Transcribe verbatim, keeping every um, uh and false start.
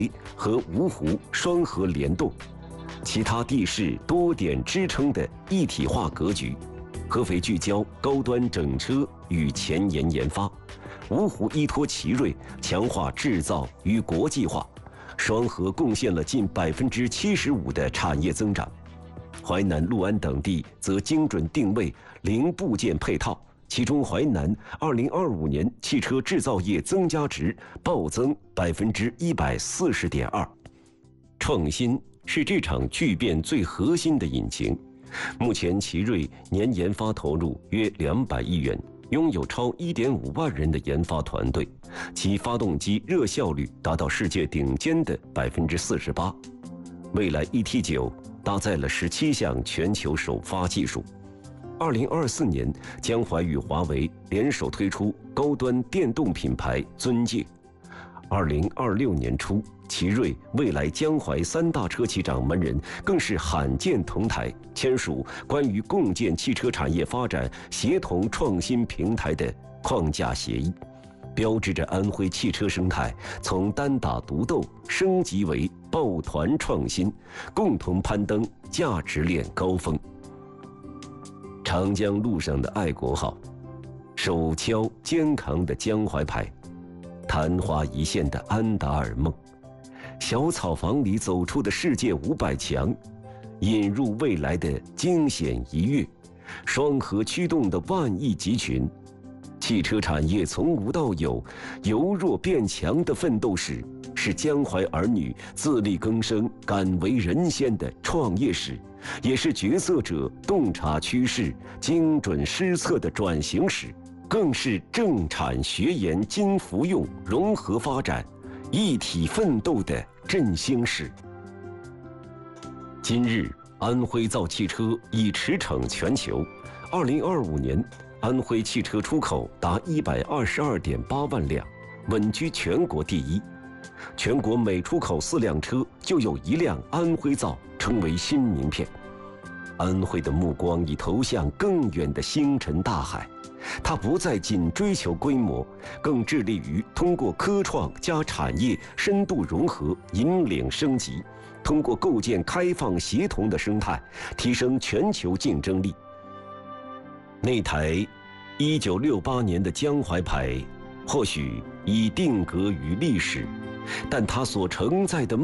和芜湖双河联动，其他地势多点支撑的一体化格局。合肥聚焦高端整车与前沿研发，芜湖依托奇瑞强化制造与国际化，双河贡献了近百分之七十五的产业增长。淮南、六安等地则精准定位零部件配套，其中淮南二零二五年汽车制造业增加值暴增百分之一百四十点二。创新是这场巨变最核心的引擎。目前，奇瑞年研发投入约两百亿元，拥有超一点五万人的研发团队，其发动机热效率达到世界顶尖的百分之四十八。蔚来 E T 九搭载了十七项全球首发技术。二零二四年，江淮与华为联手推出高端电动品牌尊界。二零二六年初，奇瑞、蔚来、江淮三大车企掌门人更是罕见同台签署关于共建汽车产业发展协同创新平台的框架协议，标志着安徽汽车生态从单打独斗升级为抱团创新，共同攀登价值链高峰。长江路上的爱国号，手敲肩扛的江淮牌，昙花一现的安达尔梦，小草房里走出的世界五百强，引入未来的惊险一跃，双核驱动的万亿集群，汽车产业从无到有、由弱变强的奋斗史，是江淮儿女自力更生、敢为人先的创业史，也是决策者洞察趋势、精准施策的转型史，更是政产学研金服用融合发展、一体奋斗的振兴史。今日，安徽造汽车已驰骋全球。二零二五年，安徽汽车出口达一百二十二点八万辆，稳居全国第一。全国每出口四辆车就有一辆安徽造，成为新名片。安徽的目光已投向更远的星辰大海，它不再仅追求规模，更致力于通过科创加产业深度融合引领升级，通过构建开放协同的生态，提升全球竞争力。那台一九六八年的江淮牌或许已定格于历史，但它所承载的